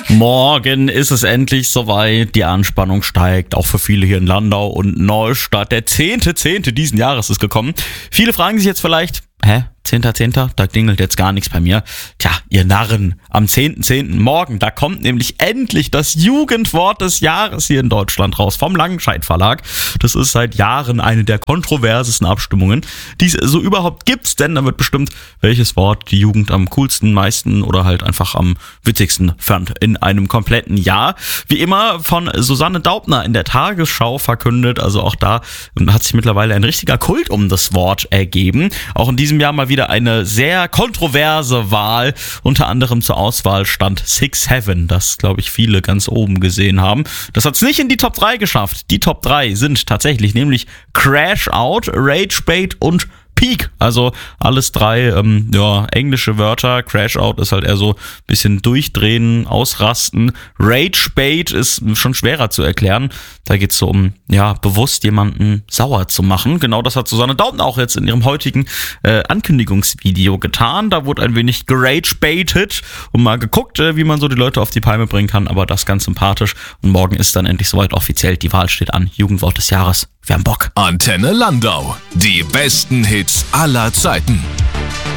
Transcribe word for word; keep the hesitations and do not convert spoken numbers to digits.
Morgen ist es endlich soweit. Die Anspannung steigt, auch für viele hier in Landau und Neustadt. Der zehnte zehnte diesen Jahres ist gekommen. Viele fragen sich jetzt vielleicht, hä? zehnter zehnter Da klingelt jetzt gar nichts bei mir. Tja, ihr Narren, am zehnten zehnten morgen, da kommt nämlich endlich das Jugendwort des Jahres hier in Deutschland raus, vom Langenscheidt Verlag. Das ist seit Jahren eine der kontroversesten Abstimmungen, die es so überhaupt gibt, denn da wird bestimmt, welches Wort die Jugend am coolsten, meisten oder halt einfach am witzigsten fand in einem kompletten Jahr. Wie immer von Susanne Daubner in der Tagesschau verkündet, also auch da hat sich mittlerweile ein richtiger Kult um das Wort ergeben. Auch in diesem Jahr mal wieder eine sehr kontroverse Wahl. Unter anderem zur Auswahl stand Six Heaven, das glaube ich viele ganz oben gesehen haben. Das hat es nicht in die Top drei geschafft. Die Top drei sind tatsächlich nämlich Crash Out, Rage Bait und Peak, also alles drei ähm, ja, englische Wörter. Crash Out ist halt eher so ein bisschen durchdrehen, ausrasten. Rage Bait ist schon schwerer zu erklären. Da geht es so um, ja, bewusst jemanden sauer zu machen. Genau das hat Susanne Daubner auch jetzt in ihrem heutigen äh, Ankündigungsvideo getan. Da wurde ein wenig gerage baited und mal geguckt, äh, wie man so die Leute auf die Palme bringen kann, aber das ganz sympathisch. Und morgen ist dann endlich soweit offiziell, die Wahl steht an. Jugendwort des Jahres. Wir haben Bock. Antenne Landau. Die besten Hits aller Zeiten.